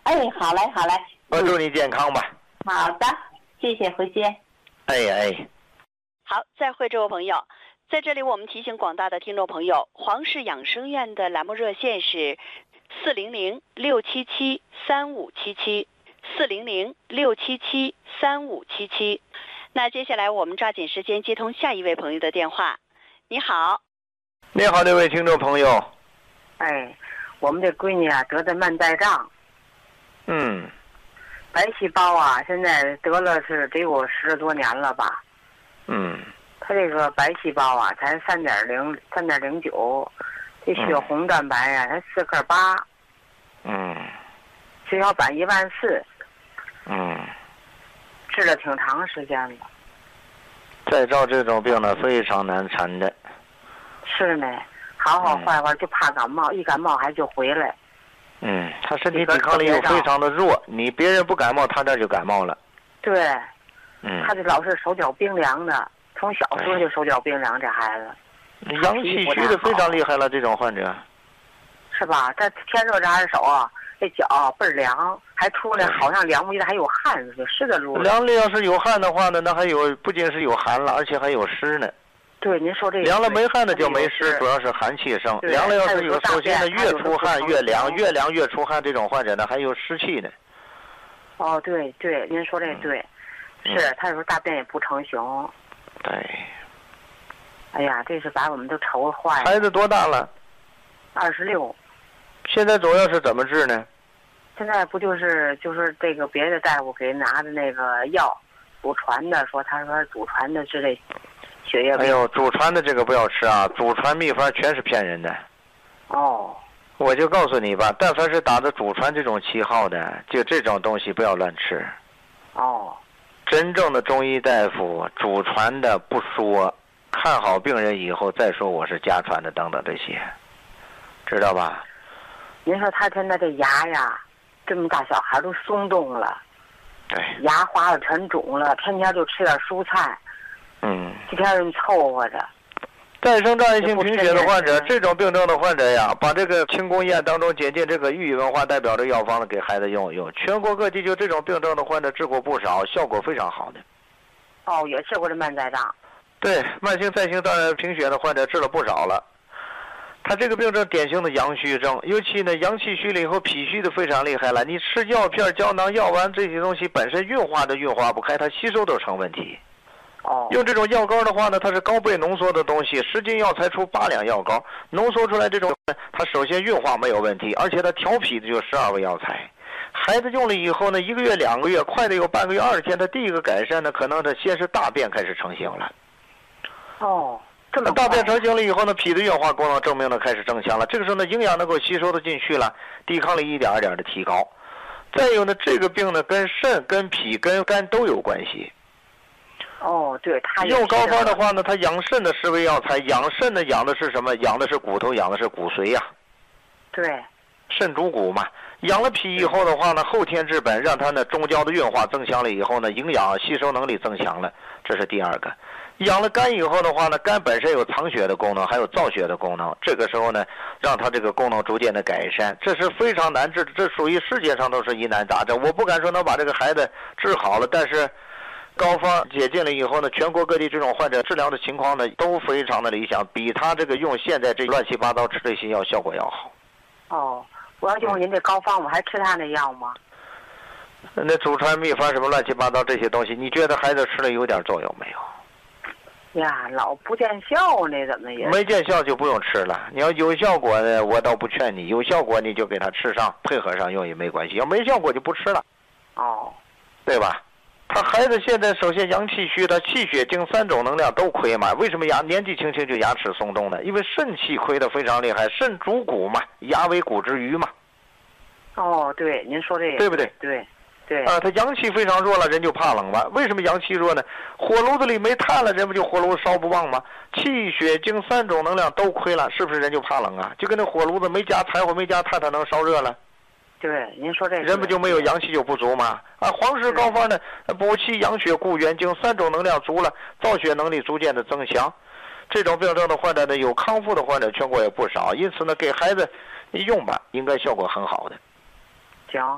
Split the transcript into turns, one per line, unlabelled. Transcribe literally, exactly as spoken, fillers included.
哎，好嘞，好嘞。
我祝你健康吧。
好的，谢谢，回见。
哎哎。
好，再会，这位朋友。在这里，我们提醒广大的听众朋友，黄氏养生院的栏目热线是四零零六七七三五七七，四零零六七七三五七七。那接下来我们抓紧时间接通下一位朋友的电话。你好。
你好，这位听众朋友。
哎，我们这闺女啊得的慢带障。
嗯。
白细胞啊，现在得了是得有十多年了吧。
嗯。
他这个白细胞啊，才三点零三点零九，这血红蛋白啊，才四克八。
嗯。
血小板一万四。
嗯。
治了挺长时间了。
再照这种病呢，非常难缠的。
是呢，好好坏坏就怕感冒，一感冒还就回来。
嗯，他身体抵抗力又非常的弱，你别人不感冒，他这就感冒了。
对。
嗯。
他这老是手脚冰凉的，从小时候就手脚冰凉，这孩子。
阳气虚的非常厉害了，这种患者。
是吧？这天热这还是手啊，这脚倍儿凉，还出来好像凉不的，还有汗似的，湿的噜。
凉了要是有汗的话呢，那还有不仅是有寒了，而且还有湿呢。
对，您说这个。
凉了没汗的就没湿，主要是寒气生。凉了要是有，首先呢越出汗越凉，越凉越出汗，这种患者呢还有湿气呢。
哦，对对，您说这对，
嗯、
是他有时候大便也不成形。
对。
哎呀，这是把我们都愁坏了。
孩子多大了？
二十六。
现在主要是怎么治呢？
现在不就是就是这个别的大夫给拿的那个药，祖传的，说他说祖传的之类。血液病。
哎呦，祖传的这个不要吃啊！祖传秘方全是骗人的。
哦。
我就告诉你吧，但凡是打着祖传这种旗号的，就这种东西不要乱吃。
哦。
真正的中医大夫，祖传的不说，看好病人以后再说我是家传的等等这些，知道吧？
您说他现在这牙呀，这么大小孩都松动了。
对。
牙花了全肿了，天天就吃点蔬菜。
嗯，
几天人凑合着。
再生障碍性贫血的患者，这种病症的患者呀，把这个清宫宴当中解进这个豫文化代表的药方呢，给孩子用一用。全国各地就这种病症的患者治过不少，效果非常好的。
哦，也治过这慢带障。
对，慢性再生障碍贫血的患者治了不少了。他这个病症典型的阳虚症，尤其呢阳气虚了以后，脾虚的非常厉害了。你吃药片、胶囊、药丸这些东西，本身运化都运化不开，它吸收都成问题。
哦，
用这种药膏的话呢，它是高倍浓缩的东西，十斤药材出八两药膏，浓缩出来这种，它首先运化没有问题，而且它调脾的就十二味药材。孩子用了以后呢，一个月、两个月，快的有半个月、二十天，他第一个改善呢，可能他先是大便开始成型了。
哦，这么
大便成型了以后呢，脾的运化功能证明呢开始增强了。这个时候呢，营养能够吸收的进去了，抵抗力一点一点的提高。再有呢，这个病呢跟肾、跟脾、跟肝都有关系。
哦，对，它
用膏方的话呢，它养肾的十味药材，养肾呢养的是什么？养的是骨头，养的是骨髓呀、啊。
对，
肾主骨嘛。养了脾以后的话呢，后天治本，让它呢中焦的运化增强了以后呢，营养吸收能力增强了，这是第二个。养了肝以后的话呢，肝本身有藏血的功能，还有造血的功能。这个时候呢，让它这个功能逐渐的改善，这是非常难治的，这属于世界上都是疑难杂症。我不敢说能把这个孩子治好了，但是膏方解禁了以后呢，全国各地这种患者治疗的情况呢都非常的理想，比他这个用现在这乱七八糟吃这些药效果要好。
哦，我要用您这膏方，我还吃他那药吗？
那祖传秘方什么乱七八糟这些东西，你觉得孩子吃了有点作用没有？
呀，老不见效呢，怎么也
没见效就不用吃了。你要有效果呢，我倒不劝你；有效果你就给他吃上，配合上用也没关系。要没效果就不吃了。
哦，
对吧？他孩子现在首先阳气虚，他气血精三种能量都亏嘛。为什么牙年纪轻轻就牙齿松动呢？因为肾气亏得非常厉害，肾主骨嘛，牙为骨之余嘛。
哦，对，您说这个
对不对？
对。对
啊，他阳气非常弱了，人就怕冷了。为什么阳气弱呢？火炉子里没炭了，人不就火炉烧不旺吗？气血精三种能量都亏了，是不是人就怕冷啊？就跟那火炉子没加柴火没加炭，它能烧热了？
对，您说这个
人不就没有阳气就不足吗？啊，黄氏膏方呢，补气养血固元精三种能量足了，造血能力逐渐的增强。这种病症的患者呢，有康复的患者全国也不少，因此呢，给孩子用吧，应该效果很好的。